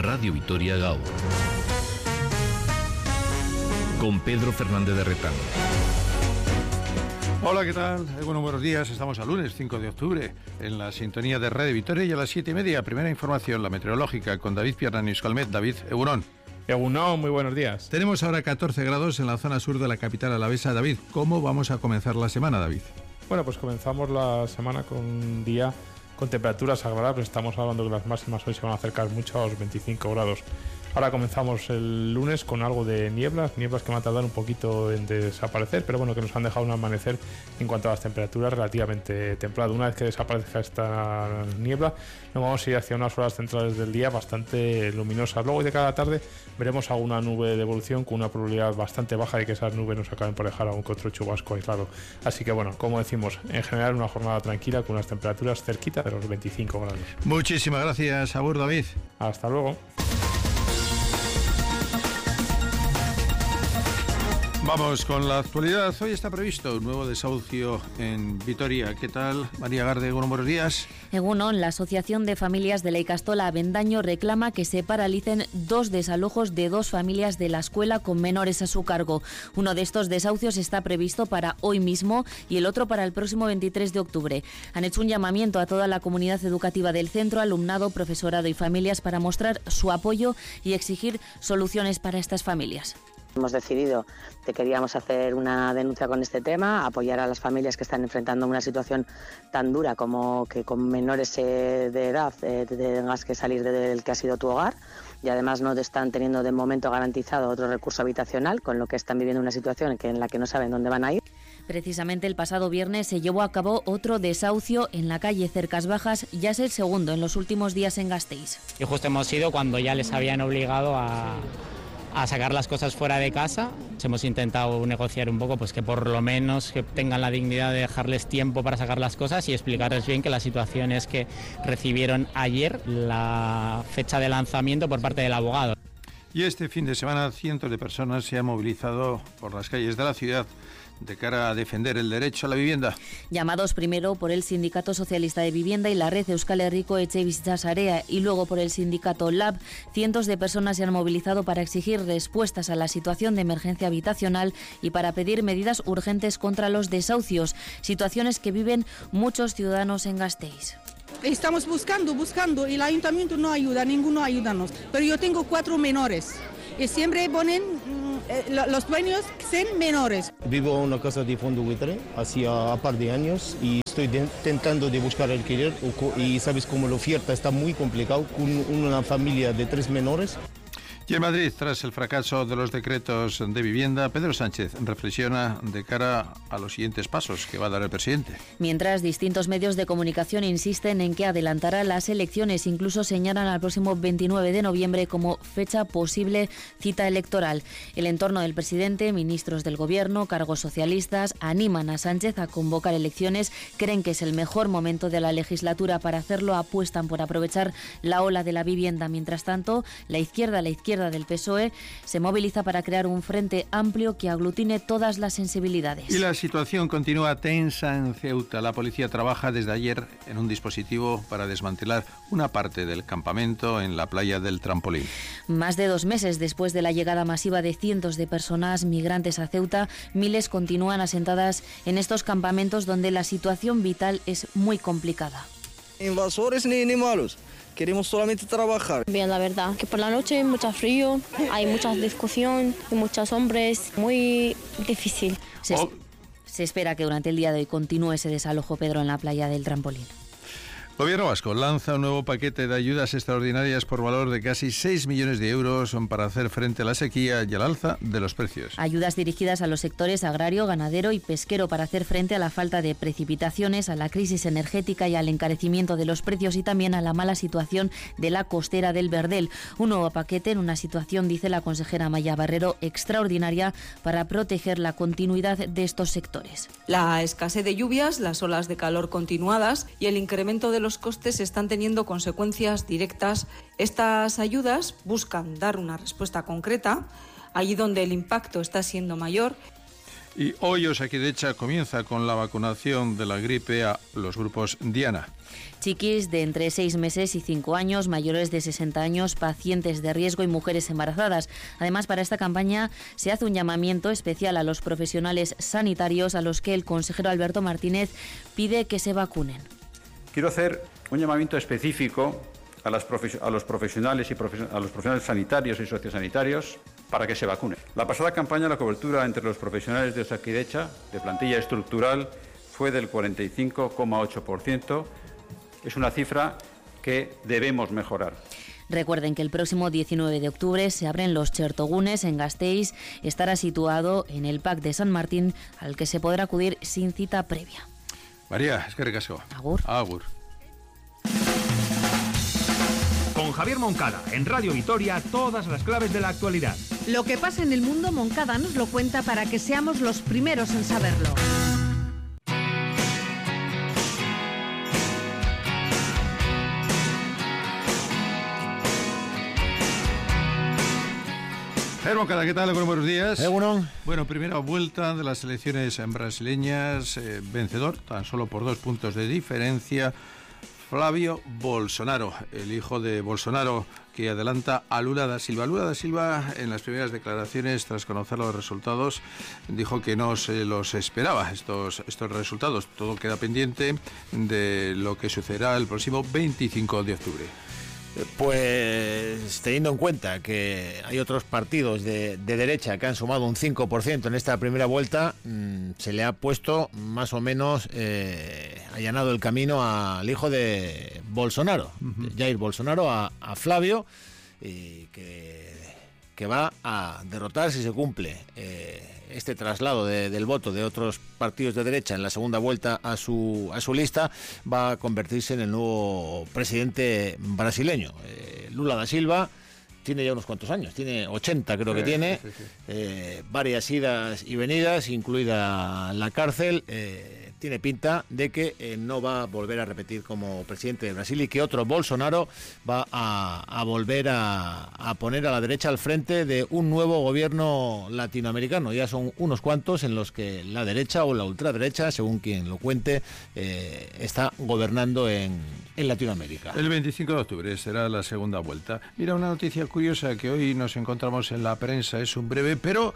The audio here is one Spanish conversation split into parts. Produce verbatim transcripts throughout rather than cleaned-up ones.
Radio Vitoria Gaur. Con Pedro Fernández de Retán. Hola, ¿qué tal? Eh, bueno, buenos días. Estamos a lunes cinco de octubre en la sintonía de Radio Vitoria y a las siete y media, primera información, la meteorológica, con David Piernani Euskalmet. David, egunon. Egunon, muy buenos días. Tenemos ahora catorce grados en la zona sur de la capital alavesa. David, ¿cómo vamos a comenzar la semana, David? Bueno, pues comenzamos la semana con un día con temperaturas agradables. Estamos hablando que las máximas hoy se van a acercar mucho a los veinticinco grados. Ahora comenzamos el lunes con algo de nieblas, nieblas que van a tardar un poquito en desaparecer, pero bueno, que nos han dejado un amanecer en cuanto a las temperaturas relativamente templado. Una vez que desaparezca esta niebla, nos vamos a ir hacia unas horas centrales del día bastante luminosas. Luego de cada tarde veremos alguna nube de evolución con una probabilidad bastante baja de que esas nubes nos acaben por dejar algún que otro chubasco aislado. Así que bueno, como decimos, en general una jornada tranquila con unas temperaturas cerquita de los veinticinco grados. Muchísimas gracias, Agur, David. Hasta luego. Vamos con la actualidad. Hoy está previsto un nuevo desahucio en Vitoria. ¿Qué tal, María Garde? Buenos días. Egunon, la Asociación de Familias de la Ikastola Avendaño reclama que se paralicen dos desalojos de dos familias de la escuela con menores a su cargo. Uno de estos desahucios está previsto para hoy mismo y el otro para el próximo veintitrés de octubre. Han hecho un llamamiento a toda la comunidad educativa del centro, alumnado, profesorado y familias para mostrar su apoyo y exigir soluciones para estas familias. Hemos decidido que queríamos hacer una denuncia con este tema, apoyar a las familias que están enfrentando una situación tan dura como que con menores eh, de edad eh, tengas que salir del que ha sido tu hogar y además no te están teniendo de momento garantizado otro recurso habitacional, con lo que están viviendo una situación en la que no saben dónde van a ir. Precisamente el pasado viernes se llevó a cabo otro desahucio en la calle Cercas Bajas, ya es el segundo en los últimos días en Gasteiz. Y justo hemos ido cuando ya les habían obligado a... a sacar las cosas fuera de casa. Hemos intentado negociar un poco, pues que por lo menos que tengan la dignidad de dejarles tiempo para sacar las cosas y explicarles bien que la situación es que recibieron ayer la fecha de lanzamiento por parte del abogado. Y este fin de semana cientos de personas se han movilizado por las calles de la ciudad de cara a defender el derecho a la vivienda. Llamados primero por el Sindicato Socialista de Vivienda y la red Euskal Herriko Etxebizitza Sarea y luego por el sindicato Lab, cientos de personas se han movilizado para exigir respuestas a la situación de emergencia habitacional y para pedir medidas urgentes contra los desahucios, situaciones que viven muchos ciudadanos en Gasteiz. Estamos buscando, buscando y el ayuntamiento no ayuda, ninguno ayudanos. Pero yo tengo cuatro menores y siempre ponen eh, los dueños son menores. Vivo en una casa de fondo buitre hacía un par de años y estoy de, intentando de buscar alquiler y sabes cómo la oferta está muy complicado con una familia de tres menores. Y en Madrid, tras el fracaso de los decretos de vivienda, Pedro Sánchez reflexiona de cara a los siguientes pasos que va a dar el presidente. Mientras, distintos medios de comunicación insisten en que adelantará las elecciones, incluso señalan al próximo veintinueve de noviembre como fecha posible cita electoral. El entorno del presidente, ministros del gobierno, cargos socialistas, animan a Sánchez a convocar elecciones, creen que es el mejor momento de la legislatura para hacerlo, apuestan por aprovechar la ola de la vivienda. Mientras tanto, la izquierda, la izquierda del P S O E se moviliza para crear un frente amplio que aglutine todas las sensibilidades. Y la situación continúa tensa en Ceuta. La policía trabaja desde ayer en un dispositivo para desmantelar una parte del campamento en la playa del Trampolín. Más de dos meses después de la llegada masiva de cientos de personas migrantes a Ceuta, miles continúan asentadas en estos campamentos donde la situación vital es muy complicada. Invasores ni, ni malos. Queremos solamente trabajar. Bien, la verdad, que por la noche hay mucho frío, hay mucha discusión, hay muchos hombres, muy difícil. Se, oh. se espera que durante el día de hoy continúe ese desalojo, Pedro, en la playa del Trampolín. Gobierno vasco lanza un nuevo paquete de ayudas extraordinarias por valor de casi seis millones de euros para hacer frente a la sequía y al alza de los precios. Ayudas dirigidas a los sectores agrario, ganadero y pesquero para hacer frente a la falta de precipitaciones, a la crisis energética y al encarecimiento de los precios y también a la mala situación de la costera del Verdel. Un nuevo paquete en una situación, dice la consejera Amaia Barrero, extraordinaria para proteger la continuidad de estos sectores. La escasez de lluvias, las olas de calor continuadas y el incremento de los Los costes están teniendo consecuencias directas. Estas ayudas buscan dar una respuesta concreta allí donde el impacto está siendo mayor. Y hoy Osakidetza comienza con la vacunación de la gripe a los grupos Diana. Chiquis de entre seis meses y cinco años, mayores de sesenta años, pacientes de riesgo y mujeres embarazadas. Además, para esta campaña se hace un llamamiento especial a los profesionales sanitarios, a los que el consejero Alberto Martínez pide que se vacunen. Quiero hacer un llamamiento específico a, las profe- a los profesionales y profe- a los profesionales sanitarios y sociosanitarios para que se vacunen. La pasada campaña, la cobertura entre los profesionales de Osakidetza, de plantilla estructural, fue del cuarenta y cinco coma ocho por ciento. Es una cifra que debemos mejorar. Recuerden que el próximo diecinueve de octubre se abren los Chertogunes en Gasteiz. Estará situado en el P A C de San Martín, al que se podrá acudir sin cita previa. María, es que recasco. Agur. Agur. Con Javier Moncada, en Radio Vitoria, todas las claves de la actualidad. Lo que pasa en el mundo, Moncada nos lo cuenta para que seamos los primeros en saberlo. Javier Moncada, ¿qué tal? Buenos días. Eh, bueno. bueno, primera vuelta de las elecciones brasileñas, eh, vencedor, tan solo por dos puntos de diferencia, Flávio Bolsonaro, el hijo de Bolsonaro, que adelanta a Lula da Silva. Lula da Silva, en las primeras declaraciones, tras conocer los resultados, dijo que no se los esperaba, estos, estos resultados. Todo queda pendiente de lo que sucederá el próximo veinticinco de octubre. Pues teniendo en cuenta que hay otros partidos de, de derecha que han sumado un cinco por ciento en esta primera vuelta, mmm, se le ha puesto más o menos eh, allanado el camino al hijo de Bolsonaro, uh-huh. Jair Bolsonaro, a, a Flávio, y que, que va a derrotar, si se cumple eh, este traslado de, del voto de otros partidos de derecha en la segunda vuelta a su a su lista, va a convertirse en el nuevo presidente brasileño. Eh, Lula da Silva tiene ya unos cuantos años, tiene ochenta creo que sí, tiene, sí, sí. Eh, varias idas y venidas, incluida la cárcel. Eh, tiene pinta de que eh, no va a volver a repetir como presidente de Brasil y que otro Bolsonaro va a, a volver a, a poner a la derecha al frente de un nuevo gobierno latinoamericano. Ya son unos cuantos en los que la derecha o la ultraderecha, según quien lo cuente, eh, está gobernando en, en Latinoamérica. El veinticinco de octubre será la segunda vuelta. Mira, una noticia curiosa que hoy nos encontramos en la prensa, es un breve, pero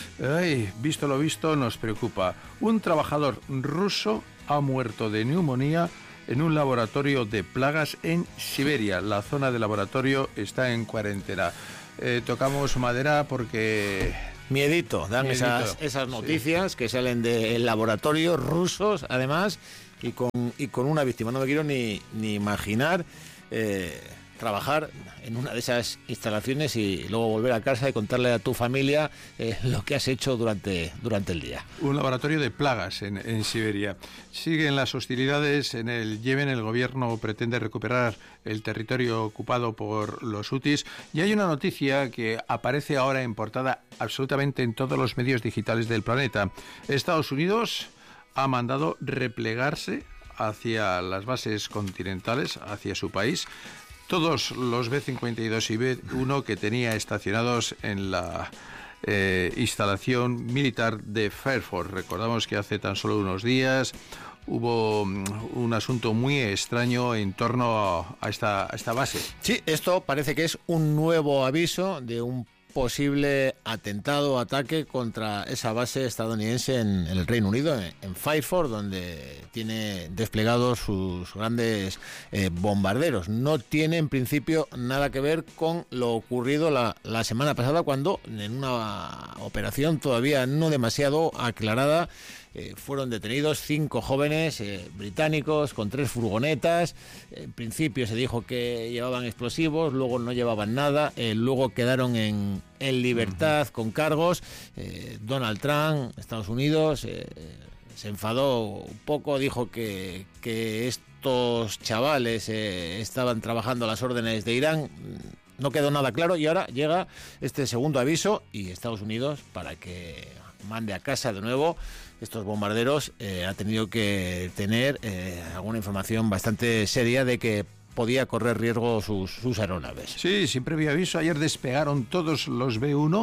ay, visto lo visto nos preocupa. Un trabajador ruso ha muerto de neumonía en un laboratorio de plagas en Siberia. La zona del laboratorio está en cuarentena. Eh, tocamos madera porque... Miedito, dan Miedito. Esas, esas noticias sí. que salen de laboratorios rusos, además, y con, y con una víctima. No me quiero ni, ni imaginar eh, trabajar en una de esas instalaciones y luego volver a casa y contarle a tu familia eh, lo que has hecho durante, durante el día. Un laboratorio de plagas en, en Siberia. Siguen las hostilidades en el Yemen. El gobierno pretende recuperar el territorio ocupado por los hutis. Y hay una noticia que aparece ahora en portada absolutamente en todos los medios digitales del planeta. Estados Unidos ha mandado replegarse hacia las bases continentales, hacia su país, todos los B cincuenta y dos y B uno que tenía estacionados en la eh, instalación militar de Fairford. Recordamos que hace tan solo unos días hubo un asunto muy extraño en torno a, a, esta, a esta base. Sí, esto parece que es un nuevo aviso de un posible atentado o ataque contra esa base estadounidense en, en el Reino Unido, en, en Fairford, donde tiene desplegados sus grandes eh, bombarderos. No tiene en principio nada que ver con lo ocurrido la, la semana pasada, cuando en una operación todavía no demasiado aclarada Eh, fueron detenidos cinco jóvenes eh, británicos con tres furgonetas. En principio se dijo que llevaban explosivos, luego no llevaban nada, eh, luego quedaron en, en libertad con cargos. Eh, Donald Trump, Estados Unidos, eh, se enfadó un poco, dijo que, que estos chavales eh, estaban trabajando a las órdenes de Irán. No quedó nada claro y ahora llega este segundo aviso y Estados Unidos, para que mande a casa de nuevo estos bombarderos, eh, ha tenido que tener eh, alguna información bastante seria de que podía correr riesgo sus, sus aeronaves. Sí, sin previo aviso. Ayer despegaron todos los B uno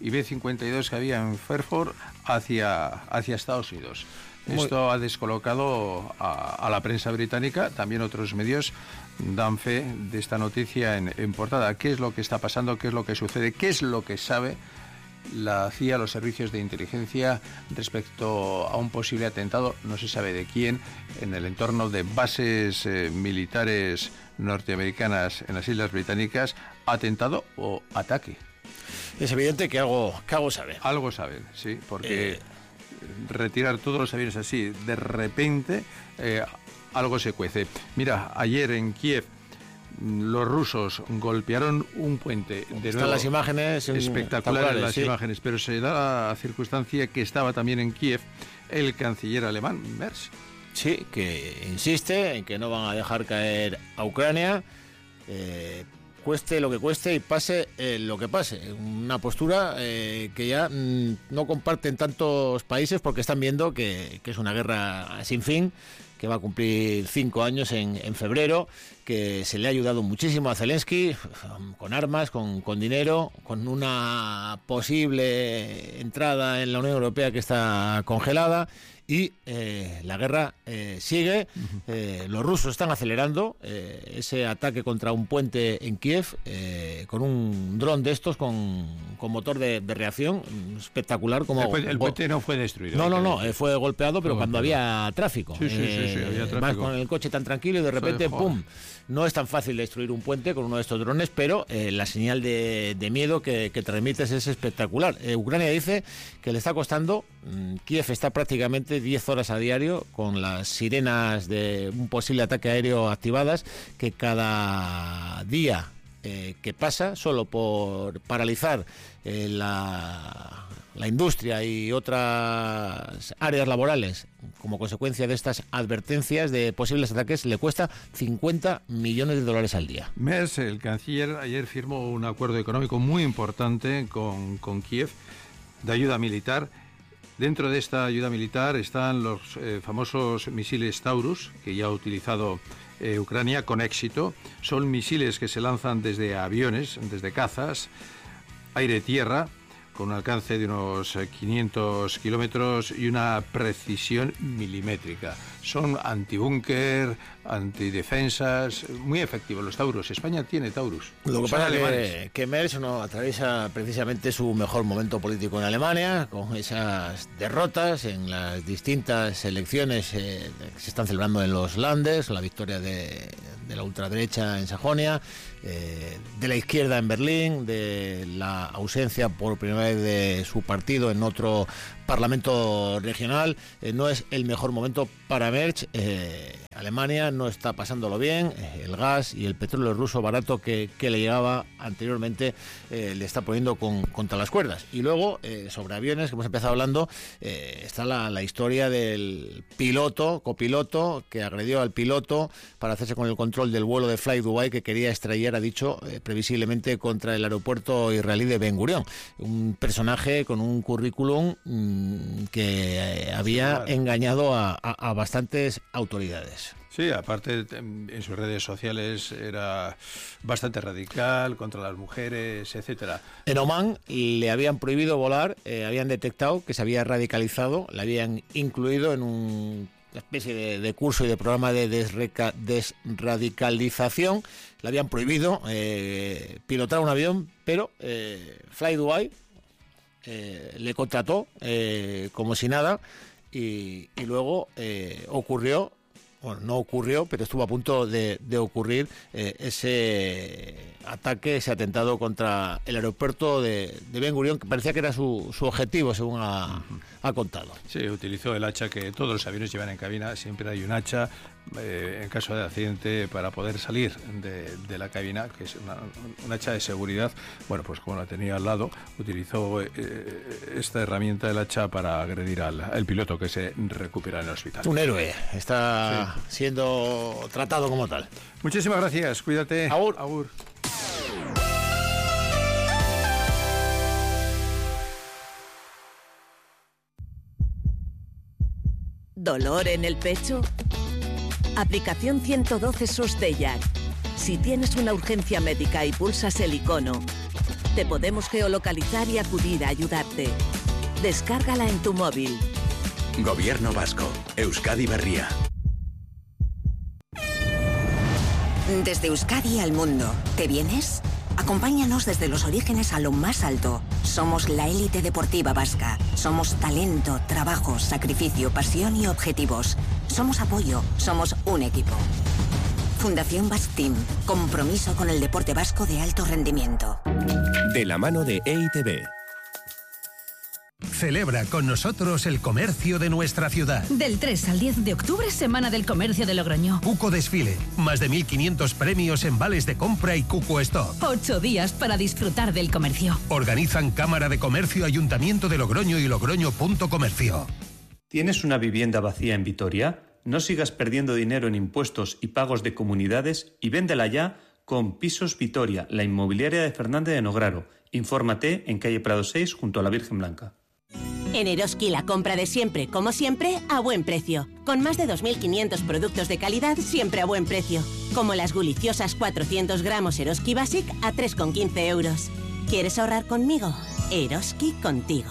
y B cincuenta y dos que había en Fairford hacia, hacia Estados Unidos. Muy... Esto ha descolocado a, a la prensa británica. También otros medios dan fe de esta noticia en, en portada. ¿Qué es lo que está pasando? ¿Qué es lo que sucede? ¿Qué es lo que sabe la C I A, los servicios de inteligencia, respecto a un posible atentado, no se sabe de quién, en el entorno de bases eh, militares norteamericanas en las Islas Británicas? ¿Atentado o ataque? Es evidente que algo, que algo sabe. Algo saben, sí, porque eh... retirar todos los aviones así, de repente, eh, algo se cuece. Mira, ayer en Kiev, los rusos golpearon un puente. De Están nuevo, las imágenes espectaculares las sí. imágenes, pero se da la circunstancia que estaba también en Kiev el canciller alemán, Merz. Sí, que insiste en que no van a dejar caer a Ucrania, eh, cueste lo que cueste y pase eh, lo que pase. Una postura eh, que ya mm, no comparten tantos países porque están viendo que, que es una guerra sin fin, que va a cumplir cinco años en, en febrero, que se le ha ayudado muchísimo a Zelensky, con armas, con, con dinero, con una posible entrada en la Unión Europea que está congelada, y eh, la guerra eh, sigue. Uh-huh. eh, los rusos están acelerando eh, ese ataque contra un puente en Kiev eh, con un dron de estos con, con motor de, de reacción espectacular. Como el, puente, el puente no fue destruido. No, no, no, eh, fue golpeado, pero fue cuando golpeado. había tráfico. Sí, sí, eh, sí, sí, había tráfico. Más con el coche tan tranquilo y de repente, ¡pum! No es tan fácil destruir un puente con uno de estos drones, pero eh, la señal de, de miedo que, que transmites es espectacular. Eh, Ucrania dice que le está costando, mmm, Kiev está prácticamente diez horas a diario con las sirenas de un posible ataque aéreo activadas, que cada día eh, que pasa, solo por paralizar eh, la... la industria y otras áreas laborales como consecuencia de estas advertencias de posibles ataques, le cuesta cincuenta millones de dólares al día. Merz, el canciller, ayer firmó un acuerdo económico muy importante con, con Kiev de ayuda militar. Dentro de esta ayuda militar están los eh, famosos misiles Taurus, que ya ha utilizado eh, Ucrania con éxito. Son misiles que se lanzan desde aviones, desde cazas, aire-tierra, con un alcance de unos quinientos kilómetros y una precisión milimétrica. Son antibúnker, antidefensas, muy efectivos los Taurus. España tiene Taurus. Lo que pasa es que, que Merz no atraviesa precisamente su mejor momento político en Alemania, con esas derrotas en las distintas elecciones eh, que se están celebrando en los Landes, la victoria de, de la ultraderecha en Sajonia, eh, de la izquierda en Berlín, de la ausencia por primera vez de su partido en otro parlamento regional. Eh, no es el mejor momento para Merz. Eh, Alemania no está pasándolo bien. Eh, el gas y el petróleo ruso barato que, que le llegaba anteriormente eh, le está poniendo con, contra las cuerdas. Y luego, eh, sobre aviones, que hemos empezado hablando, eh, está la, la historia del piloto, copiloto, que agredió al piloto para hacerse con el control del vuelo de Fly Dubai, que quería estrellar, ha dicho, eh, previsiblemente contra el aeropuerto israelí de Ben Gurion. Un personaje con un currículum mmm, que eh, había engañado a, a, a bastantes autoridades. Sí, aparte en sus redes sociales era bastante radical contra las mujeres, etcétera. En Omán le habían prohibido volar, eh, habían detectado que se había radicalizado, le habían incluido en un una especie de, de curso y de programa de desreca, desradicalización. Le habían prohibido eh, pilotar un avión, pero eh, Fly Dubai eh, le contrató eh, como si nada, y, y luego eh, ocurrió, bueno, no ocurrió, pero estuvo a punto de, de ocurrir eh, ese ataque, ese atentado contra el aeropuerto de, de Ben Gurion, que parecía que era su, su objetivo, según ha, uh-huh. ha contado. Sí, utilizó el hacha que todos los aviones llevan en cabina, siempre hay un hacha eh, en caso de accidente para poder salir de, de la cabina, que es una, un hacha de seguridad. Bueno, pues como la tenía al lado, utilizó eh, esta herramienta, el hacha, para agredir al, al piloto, que se recupera en el hospital. Un héroe, está sí. siendo tratado como tal. Muchísimas gracias, cuídate. Agur. Agur. ¿Dolor en el pecho? Aplicación ciento doce SOS de Jack. Si tienes una urgencia médica y pulsas el icono Te podemos geolocalizar y acudir a ayudarte. Descárgala en tu móvil. Gobierno vasco. Euskadi Berria. Desde Euskadi al mundo. ¿Te vienes? Acompáñanos desde los orígenes a lo más alto. Somos la élite deportiva vasca. Somos talento, trabajo, sacrificio, pasión y objetivos. Somos apoyo. Somos un equipo. Fundación Basque Team. Compromiso con el deporte vasco de alto rendimiento. De la mano de E I T B. Celebra con nosotros el comercio de nuestra ciudad. Del tres al diez de octubre, Semana del Comercio de Logroño. Cuco Desfile, más de mil quinientos premios en vales de compra y Cuco Stock. Ocho días para disfrutar del comercio. Organizan Cámara de Comercio, Ayuntamiento de Logroño y Logroño punto comercio. ¿Tienes una vivienda vacía en Vitoria? No sigas perdiendo dinero en impuestos y pagos de comunidades y véndela ya con Pisos Vitoria, la inmobiliaria de Fernández de Nograro. Infórmate en calle Prado seis junto a la Virgen Blanca. En Eroski la compra de siempre, como siempre, a buen precio. Con más de dos mil quinientos productos de calidad, siempre a buen precio. Como las guliciosas cuatrocientos gramos Eroski Basic a tres con quince euros. ¿Quieres ahorrar conmigo? Eroski contigo.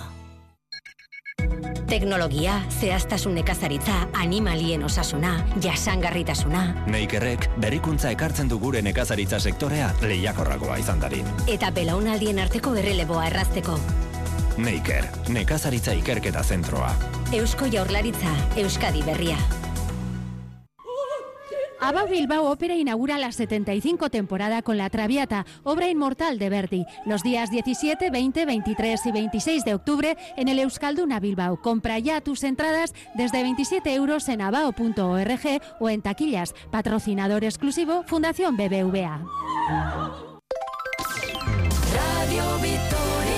Teknologia, zehaztasun nekazaritza, animalien osasuna, jasangarritasuna. Neikerrek berrikuntza ekartzen du gure nekazaritza sektorea lehiakorragoa izan dadin. Eta belaunaldien arteko erreleboa errazteko. Neiker, nekazaritza ikerketa zentroa. Eusko Jaurlaritza, Euskadi Berria. ABBA Bilbao Ópera inaugura la setenta y cinco temporada con La Traviata, obra inmortal de Verdi, los días diecisiete, veinte, veintitrés y veintiséis de octubre en el Euskalduna Bilbao. Compra ya tus entradas desde veintisiete euros en abao punto org o en taquillas. Patrocinador exclusivo, Fundación B B V A. Radio Vitoria.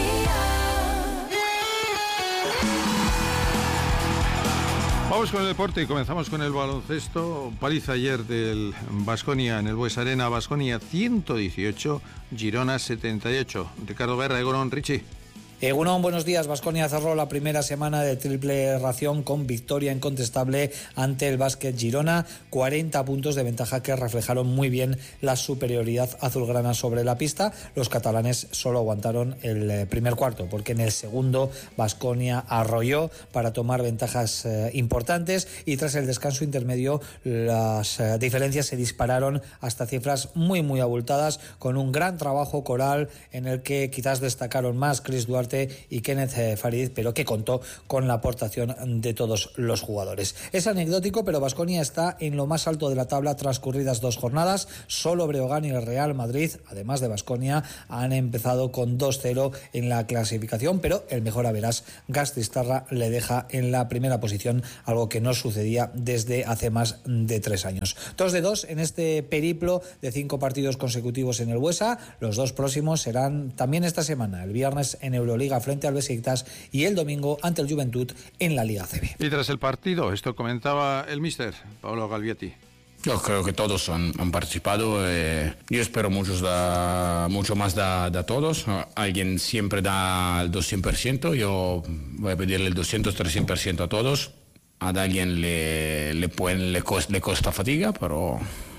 Vamos con el deporte y comenzamos con el baloncesto. Paliza ayer del Baskonia en el Bues Arena. Baskonia ciento dieciocho, Girona setenta y ocho. Ricardo Berra, Egunon, Richie. Egunon, buenos días. Baskonia cerró la primera semana de triple ración con victoria incontestable ante el Básquet Girona, cuarenta puntos de ventaja que reflejaron muy bien la superioridad azulgrana sobre la pista. Los catalanes solo aguantaron el primer cuarto, porque en el segundo Baskonia arrolló para tomar ventajas eh, importantes, y tras el descanso intermedio las eh, diferencias se dispararon hasta cifras muy muy abultadas, con un gran trabajo coral en el que quizás destacaron más Chris Duarte y Kenneth Farid, pero que contó con la aportación de todos los jugadores. Es anecdótico, pero Baskonia está en lo más alto de la tabla transcurridas dos jornadas. Solo Breogán y el Real Madrid, además de Baskonia, han empezado con dos cero en la clasificación, pero el mejor averás Gasteiztarra le deja en la primera posición, algo que no sucedía desde hace más de tres años. Dos de dos en este periplo de cinco partidos consecutivos en el Buesa. Los dos próximos serán también esta semana, el viernes en Euroliga frente al Besiktas y el domingo ante el Juventud en la Liga A C B. Y tras el partido, esto comentaba el míster Paolo Galvietti. Yo creo que todos han, han participado. Eh, yo espero muchos da, mucho más de, de todos. Alguien siempre da el doscientos por ciento. Yo voy a pedirle el doscientos, trescientos por ciento a todos. A alguien le, le, pueden, le, costa, le costa fatiga, pero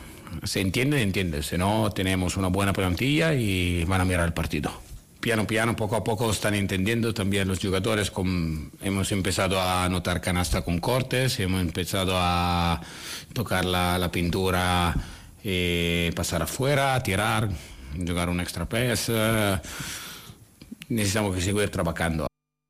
se entiende, entiende. Si no, tenemos una buena plantilla y van a mirar el partido. Piano, piano, poco a poco están entendiendo también los jugadores. Con, hemos empezado a anotar canasta con cortes, hemos empezado a tocar la, la pintura, eh, pasar afuera, tirar, jugar un extra pes. Eh, necesitamos que seguir trabajando.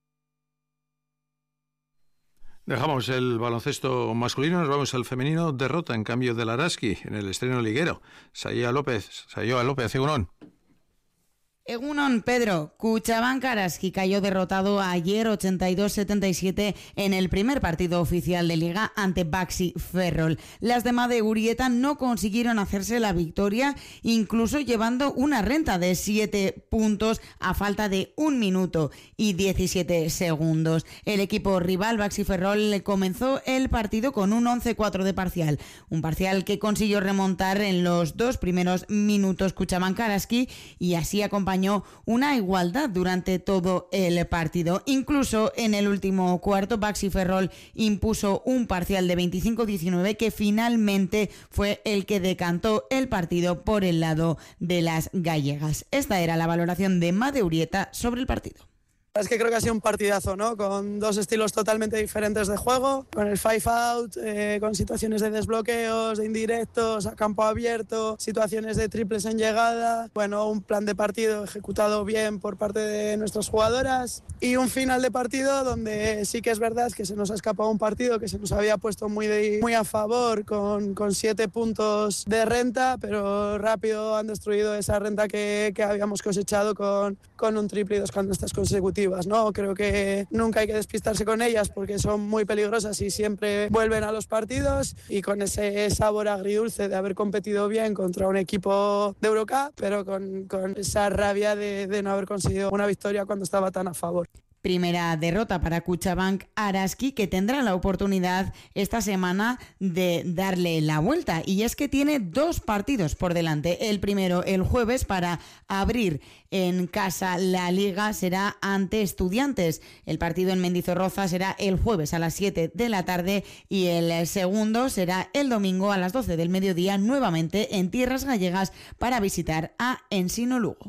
Dejamos el baloncesto masculino, nos vamos al femenino. Derrota en cambio del Araski en el estreno liguero. Sayoa López, Sayoa López, Egunon. Egunon, Pedro. Cuchabank Araski cayó derrotado ayer ochenta y dos setenta y siete en el primer partido oficial de Liga ante Baxi Ferrol. Las de Made Urieta no consiguieron hacerse la victoria, incluso llevando una renta de siete puntos a falta de un minuto y diecisiete segundos. El equipo rival Baxi Ferrol comenzó el partido con un once cuatro de parcial, un parcial que consiguió remontar en los dos primeros minutos Cuchabank Araski y así acompañar acompañó una igualdad durante todo el partido. Incluso en el último cuarto, Baxi Ferrol impuso un parcial de veinticinco a diecinueve que finalmente fue el que decantó el partido por el lado de las gallegas. Esta era la valoración de Made Urieta sobre el partido. Es que creo que ha sido un partidazo, ¿no? Con dos estilos totalmente diferentes de juego, con el five out, eh, con situaciones de desbloqueos, de indirectos, a campo abierto, situaciones de triples en llegada, bueno, un plan de partido ejecutado bien por parte de nuestras jugadoras y un final de partido donde sí que es verdad que se nos ha escapado un partido que se nos había puesto muy, de, muy a favor con, con siete puntos de renta, pero rápido han destruido esa renta que, que habíamos cosechado con, con un triple y dos canastas consecutivas. ¿No? Creo que nunca hay que despistarse con ellas porque son muy peligrosas y siempre vuelven a los partidos, y con ese sabor agridulce de haber competido bien contra un equipo de Eurocup, pero con, con esa rabia de, de no haber conseguido una victoria cuando estaba tan a favor. Primera derrota para Kutxabank Araski, que tendrá la oportunidad esta semana de darle la vuelta. Y es que tiene dos partidos por delante. El primero el jueves para abrir en casa la Liga será ante Estudiantes. El partido en Mendizorroza será el jueves a las siete de la tarde y el segundo será el domingo a las doce del mediodía, nuevamente en tierras gallegas para visitar a Ensino Lugo.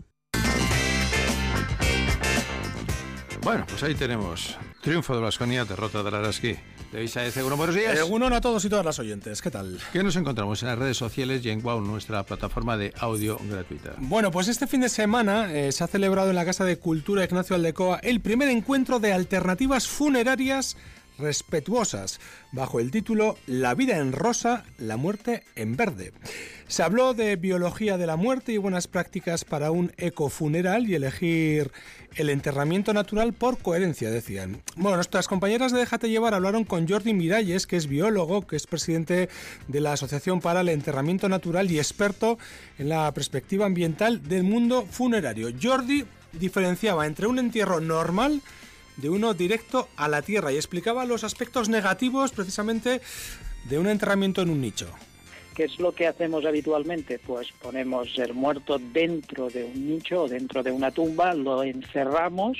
Bueno, pues ahí tenemos triunfo de Baskonia, derrota de Araski. De Isaías Seguro, buenos días. Egunon a todos y todas las oyentes, ¿qué tal? ¿Qué nos encontramos en las redes sociales y en Wow, nuestra plataforma de audio gratuita? Bueno, pues este fin de semana eh, se ha celebrado en la Casa de Cultura Ignacio Aldecoa el primer encuentro de alternativas funerarias respetuosas, bajo el título La vida en rosa, la muerte en verde. Se habló de biología de la muerte y buenas prácticas para un ecofuneral y elegir el enterramiento natural por coherencia, decían. Bueno, nuestras compañeras de Déjate Llevar hablaron con Jordi Miralles, que es biólogo, que es presidente de la Asociación para el Enterramiento Natural y experto en la perspectiva ambiental del mundo funerario. Jordi diferenciaba entre un entierro normal de uno directo a la tierra y explicaba los aspectos negativos precisamente de un enterramiento en un nicho. ¿Qué es lo que hacemos habitualmente? Pues ponemos el muerto dentro de un nicho o dentro de una tumba, lo encerramos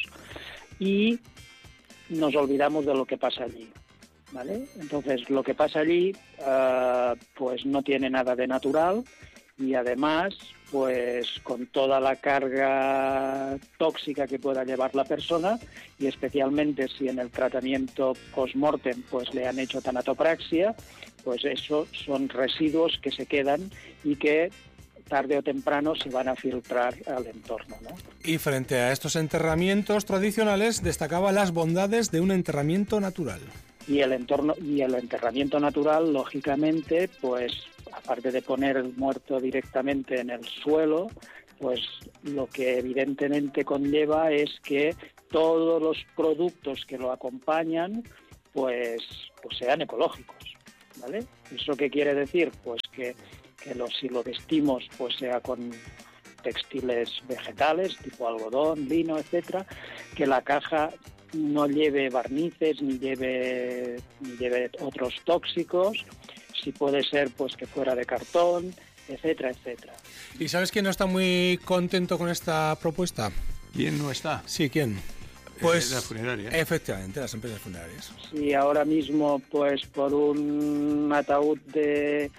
y nos olvidamos de lo que pasa allí, ¿vale? Entonces lo que pasa allí uh, pues no tiene nada de natural y además pues con toda la carga tóxica que pueda llevar la persona, y especialmente si en el tratamiento post-mortem pues le han hecho tanatopraxia, pues eso son residuos que se quedan y que tarde o temprano se van a filtrar al entorno, ¿no? Y frente a estos enterramientos tradicionales destacaba las bondades de un enterramiento natural. Y el entorno y el enterramiento natural, lógicamente, pues aparte de poner el muerto directamente en el suelo, pues lo que evidentemente conlleva es que todos los productos que lo acompañan pues, pues sean ecológicos, ¿vale? ¿Eso qué quiere decir? Pues que, que lo, si lo vestimos pues sea con textiles vegetales, tipo algodón, lino, etcétera, que la caja no lleve barnices ni lleve, ni lleve otros tóxicos, si puede ser pues que fuera de cartón, etcétera, etcétera. ¿Y sabes quién no está muy contento con esta propuesta? ¿Quién no está? Sí, ¿quién? Pues eh, la funeraria. Efectivamente, las empresas funerarias. Sí, ahora mismo pues por un ataúd de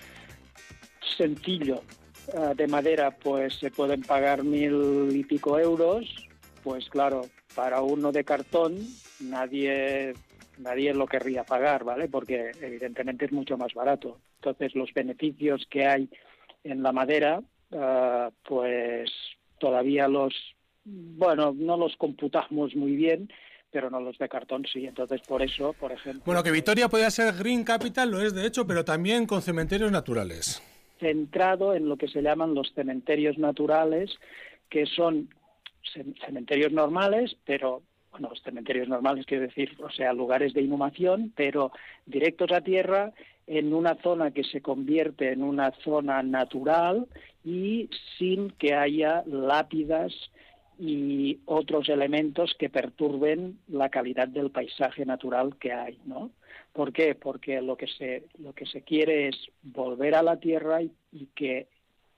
sencillo de madera pues se pueden pagar mil y pico euros, pues claro, para uno de cartón nadie nadie lo querría pagar, ¿vale? Porque evidentemente es mucho más barato. Entonces los beneficios que hay en la madera, uh, pues todavía los, bueno, no los computamos muy bien, pero no los de cartón sí. Entonces por eso, por ejemplo... Bueno, que Vitoria podría ser Green Capital, lo es de hecho, pero también con cementerios naturales. Centrado en lo que se llaman los cementerios naturales, que son cementerios normales, pero... Bueno, los cementerios normales, quiero decir, o sea, lugares de inhumación, pero directos a tierra, en una zona que se convierte en una zona natural y sin que haya lápidas y otros elementos que perturben la calidad del paisaje natural que hay, ¿no? ¿Por qué? Porque lo que se, lo que se quiere es volver a la tierra y, y que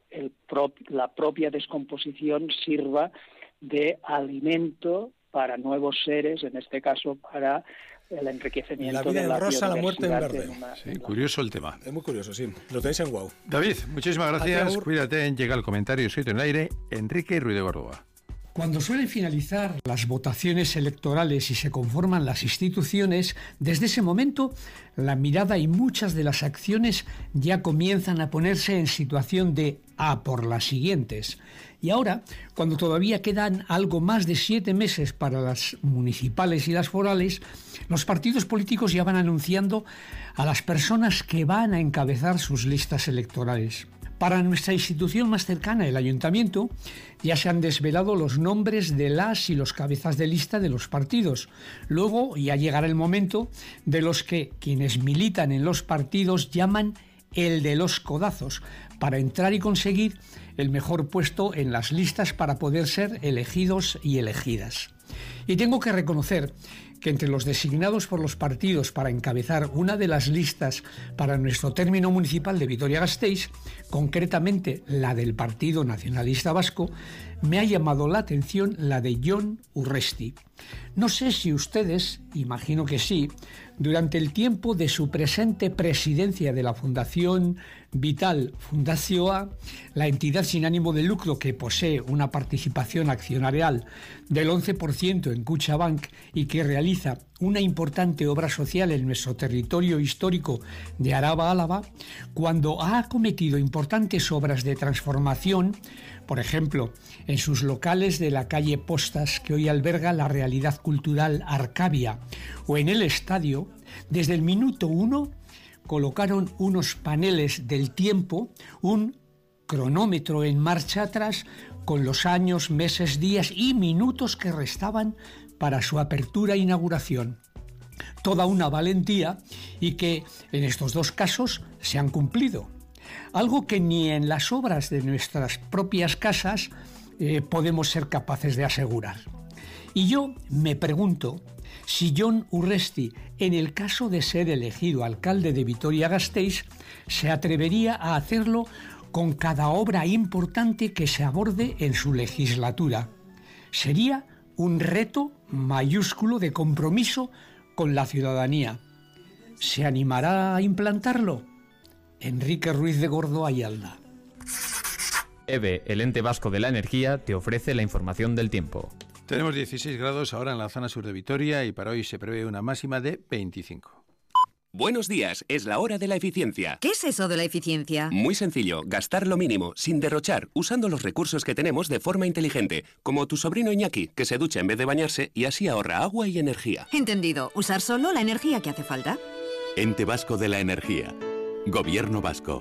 el pro, la propia descomposición sirva de alimento para nuevos seres, en este caso para el enriquecimiento la vida de la en rosa, la muerte en verde. En una, sí, curioso el tema. Es muy curioso, sí. Lo tenéis en wow. David, muchísimas gracias. Cuídate. Llega el comentario escrito en el aire. Enrique Ruiz de Córdoba. Cuando suelen finalizar las votaciones electorales y se conforman las instituciones, desde ese momento la mirada y muchas de las acciones ya comienzan a ponerse en situación de a por las siguientes. Y ahora, cuando todavía quedan algo más de siete meses para las municipales y las forales, los partidos políticos ya van anunciando a las personas que van a encabezar sus listas electorales. Para nuestra institución más cercana, el Ayuntamiento, ya se han desvelado los nombres de las y los cabezas de lista de los partidos. Luego ya llegará el momento de los que quienes militan en los partidos llaman el de los codazos, para entrar y conseguir el mejor puesto en las listas para poder ser elegidos y elegidas. Y tengo que reconocer que entre los designados por los partidos para encabezar una de las listas para nuestro término municipal de Vitoria-Gasteiz, concretamente la del Partido Nacionalista Vasco, me ha llamado la atención la de Jon Urresti. No sé si ustedes, imagino que sí, durante el tiempo de su presente presidencia de la Fundación Vital Fundazioa, la entidad sin ánimo de lucro que posee una participación accionarial del once por ciento en Kutxabank y que realiza una importante obra social en nuestro territorio histórico de Araba-Álava, cuando ha acometido importantes obras de transformación, por ejemplo, en sus locales de la calle Postas, que hoy alberga la Realidad Cultural Arcavia, o en el estadio, desde el minuto uno colocaron unos paneles del tiempo, un cronómetro en marcha atrás, con los años, meses, días y minutos que restaban para su apertura e inauguración. Toda una valentía y que en estos dos casos se han cumplido. Algo que ni en las obras de nuestras propias casas eh, podemos ser capaces de asegurar. Y yo me pregunto si Jon Urresti, en el caso de ser elegido alcalde de Vitoria-Gasteiz, se atrevería a hacerlo con cada obra importante que se aborde en su legislatura. Sería un reto mayúsculo de compromiso con la ciudadanía. ¿Se animará a implantarlo? Enrique Ruiz de Gordo Ayalda. E B E, el ente vasco de la energía, te ofrece la información del tiempo. Tenemos dieciséis grados ahora en la zona sur de Vitoria y para hoy se prevé una máxima de veinticinco. Buenos días, es la hora de la eficiencia. ¿Qué es eso de la eficiencia? Muy sencillo, gastar lo mínimo, sin derrochar, usando los recursos que tenemos de forma inteligente, como tu sobrino Iñaki, que se ducha en vez de bañarse y así ahorra agua y energía. Entendido, usar solo la energía que hace falta. Ente Vasco de la Energía. Gobierno Vasco.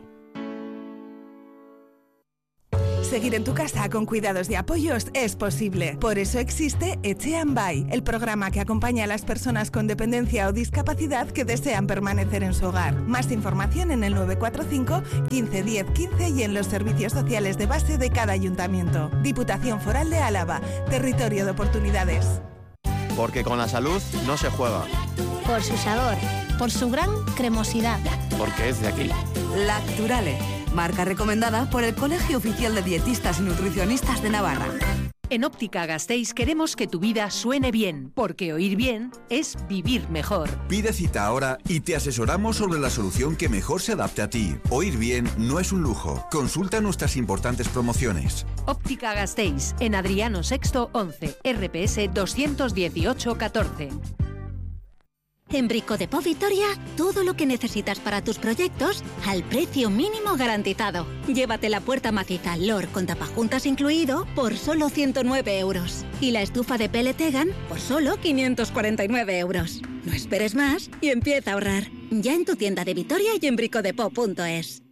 Seguir en tu casa con cuidados y apoyos es posible. Por eso existe Etxean Bai, el programa que acompaña a las personas con dependencia o discapacidad que desean permanecer en su hogar. Más información en el nueve cuatro cinco, quince, diez, quince y en los servicios sociales de base de cada ayuntamiento. Diputación Foral de Álava, territorio de oportunidades. Porque con la salud no se juega. Por su sabor, por su gran cremosidad. Porque es de aquí. Lacturale, marca recomendada por el Colegio Oficial de Dietistas y Nutricionistas de Navarra. En Óptica Gasteiz queremos que tu vida suene bien, porque oír bien es vivir mejor. Pide cita ahora y te asesoramos sobre la solución que mejor se adapte a ti. Oír bien no es un lujo. Consulta nuestras importantes promociones. Óptica Gasteiz, en Adriano sexto once, R P S doscientos dieciocho catorce. En Brico de Po Vitoria, todo lo que necesitas para tus proyectos al precio mínimo garantizado. Llévate la puerta maciza Lor con tapajuntas incluido por solo ciento nueve euros. Y la estufa de pellet Egan por solo quinientos cuarenta y nueve euros. No esperes más y empieza a ahorrar. Ya en tu tienda de Vitoria y en bricodepo punto es.